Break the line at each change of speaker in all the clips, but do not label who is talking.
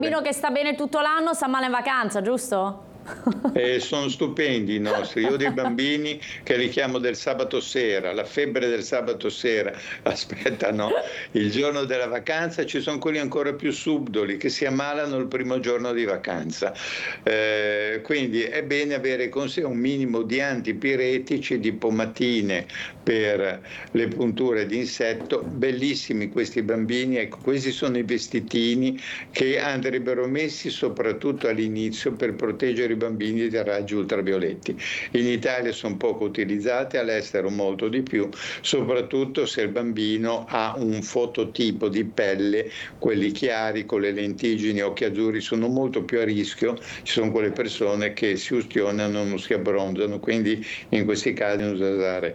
bambino che sta bene tutto l'anno sta male in vacanza, giusto?
Sono stupendi i nostri. Io ho dei bambini che li chiamo del sabato sera, la febbre del sabato sera. Aspettano il giorno della vacanza, ci sono quelli ancora più subdoli che si ammalano il primo giorno di vacanza. Quindi è bene avere con sé un minimo di antipiretici, di pomatine per le punture di insetto. Bellissimi questi bambini, ecco, questi sono i vestitini che andrebbero messi soprattutto all'inizio per proteggere i bambini dai raggi ultravioletti. In Italia sono poco utilizzati, all'estero molto di più, soprattutto se il bambino ha un fototipo di pelle, quelli chiari con le lentiggini, occhi azzurri, sono molto più a rischio. Ci sono quelle persone che si ustionano, non si abbronzano, quindi in questi casi bisogna usare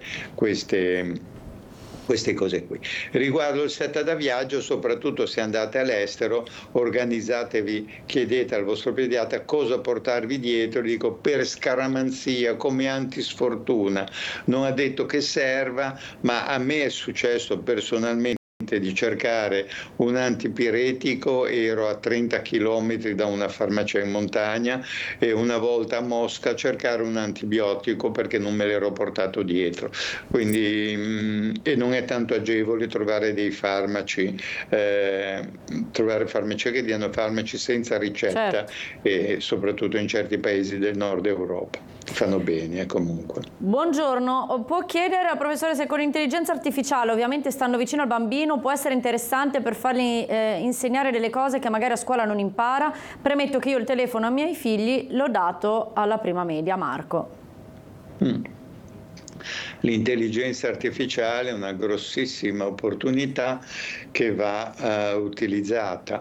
queste cose qui. Riguardo il set da viaggio, soprattutto se andate all'estero, organizzatevi, chiedete al vostro pediatra cosa portarvi dietro, dico per scaramanzia, come antisfortuna. Non ha detto che serva, ma a me è successo personalmente di cercare un antipiretico, ero a 30 km da una farmacia in montagna e una volta a Mosca cercare un antibiotico perché non me l'ero portato dietro. Quindi e non è tanto agevole trovare dei farmaci, trovare farmacie che diano farmaci senza ricetta,
Certo.
E soprattutto in certi paesi del nord Europa. Fanno bene comunque.
Buongiorno, può chiedere al professore se con l'intelligenza artificiale, ovviamente stando vicino al bambino, può essere interessante per fargli insegnare delle cose che magari a scuola non impara? Premetto che io il telefono ai miei figli l'ho dato alla prima media, Marco.
L'intelligenza artificiale è una grossissima opportunità che va utilizzata.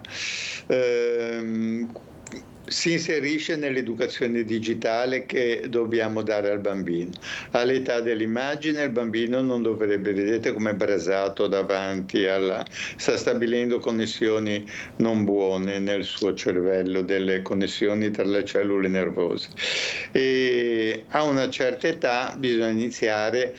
Si inserisce nell'educazione digitale che dobbiamo dare al bambino. All'età dell'immagine il bambino non dovrebbe, vedete come è brasato davanti sta stabilendo connessioni non buone nel suo cervello, delle connessioni tra le cellule nervose. E a una certa età bisogna iniziare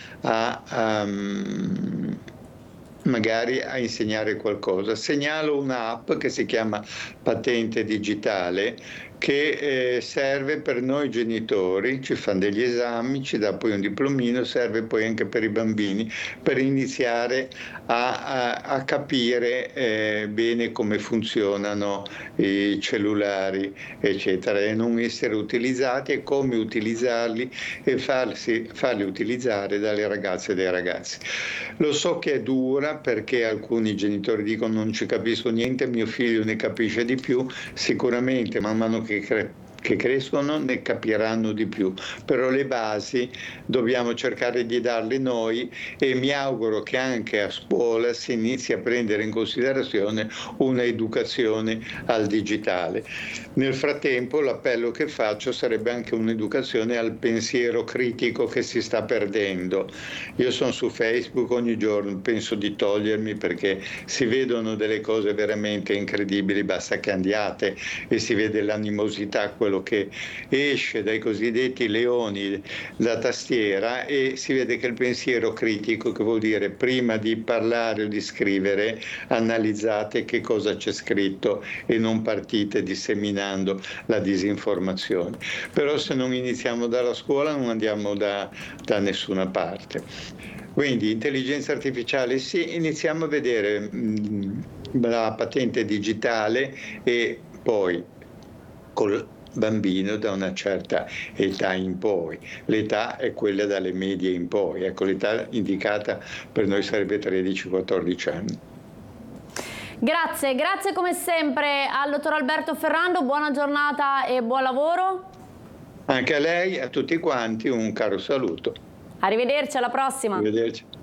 magari a insegnare qualcosa. Segnalo un'app che si chiama Patente Digitale che serve per noi genitori, ci fanno degli esami, ci dà poi un diplomino, serve poi anche per i bambini per iniziare a capire bene come funzionano i cellulari, eccetera, e non essere utilizzati e come utilizzarli e farli utilizzare dalle ragazze e dai ragazzi. Lo so che è dura perché alcuni genitori dicono non ci capisco niente, mio figlio ne capisce di più, sicuramente man mano che crescono ne capiranno di più, però le basi dobbiamo cercare di darle noi e mi auguro che anche a scuola si inizi a prendere in considerazione un'educazione al digitale. Nel frattempo l'appello che faccio sarebbe anche un'educazione al pensiero critico che si sta perdendo. Io sono su Facebook ogni giorno, penso di togliermi perché si vedono delle cose veramente incredibili, basta che andiate e si vede l'animosità, quello che esce dai cosiddetti leoni da tastiera, e si vede che il pensiero critico, che vuol dire prima di parlare o di scrivere analizzate che cosa c'è scritto e non partite disseminando la disinformazione. Però se non iniziamo dalla scuola non andiamo da nessuna parte. Quindi intelligenza artificiale sì, iniziamo a vedere la patente digitale e poi col bambino da una certa età in poi. L'età è quella dalle medie in poi. Ecco, l'età indicata per noi sarebbe 13-14 anni.
Grazie come sempre al dottor Alberto Ferrando, buona giornata e buon lavoro.
Anche a lei, a tutti quanti, un caro saluto.
Arrivederci, alla prossima.
Arrivederci.